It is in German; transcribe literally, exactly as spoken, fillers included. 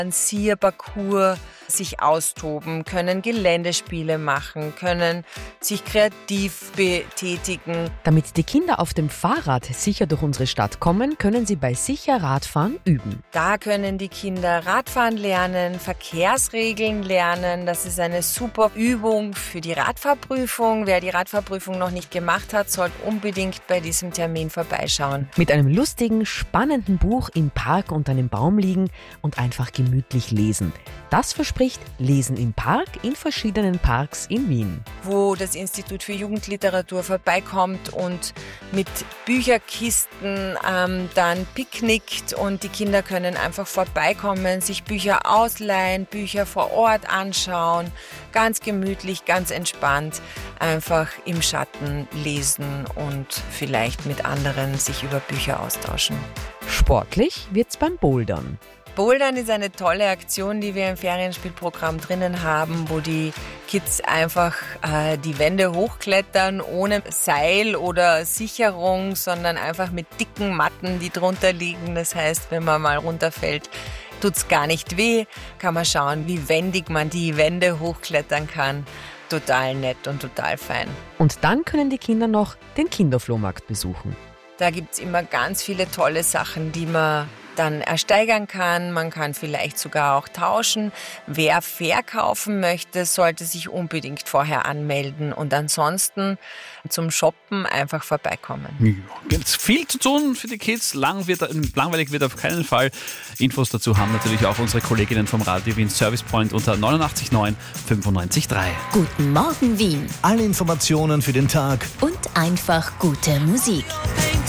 einen Zierparcours sich austoben, können Geländespiele machen, können sich kreativ betätigen. Damit die Kinder auf dem Fahrrad sicher durch unsere Stadt kommen, können sie bei Sicher Radfahren üben. Da können die Kinder Radfahren lernen, Verkehrsregeln lernen. Das ist eine super Übung für die Radfahrprüfung. Wer die Radfahrprüfung noch nicht gemacht hat, sollte unbedingt bei diesem Termin vorbeischauen. Mit einem lustigen, spannenden Buch im Park unter einem Baum liegen und einfach gemütlich lesen. Das verspricht Lesen im Park in verschiedenen Parks in Wien. Wo das Institut für Jugendliteratur vorbeikommt und mit Bücherkisten ähm, dann picknickt und die Kinder können einfach vorbeikommen, sich Bücher ausleihen, Bücher vor Ort anschauen, ganz gemütlich, ganz entspannt, einfach im Schatten lesen und vielleicht mit anderen sich über Bücher austauschen. Sportlich wird's beim Bouldern. Bouldern ist eine tolle Aktion, die wir im Ferienspielprogramm drinnen haben, wo die Kids einfach äh, die Wände hochklettern ohne Seil oder Sicherung, sondern einfach mit dicken Matten, die drunter liegen. Das heißt, wenn man mal runterfällt, tut's gar nicht weh. Kann man schauen, wie wendig man die Wände hochklettern kann. Total nett und total fein. Und dann können die Kinder noch den Kinderflohmarkt besuchen. Da gibt's immer ganz viele tolle Sachen, die man dann ersteigern kann. Man kann vielleicht sogar auch tauschen. Wer verkaufen möchte, sollte sich unbedingt vorher anmelden und ansonsten zum Shoppen einfach vorbeikommen. Ja, gibt's viel zu tun für die Kids. Lang wird, langweilig wird auf keinen Fall. Infos dazu haben natürlich auch unsere Kolleginnen vom Radio Wien Service Point unter neunundachtzig neun fünfundneunzig drei. Guten Morgen Wien Alle Informationen für den Tag und einfach gute Musik.